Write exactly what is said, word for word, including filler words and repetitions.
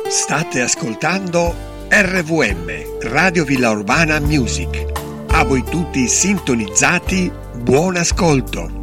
State ascoltando R V M, Radio Villa Urbana Music. A voi tutti sintonizzati, buon ascolto.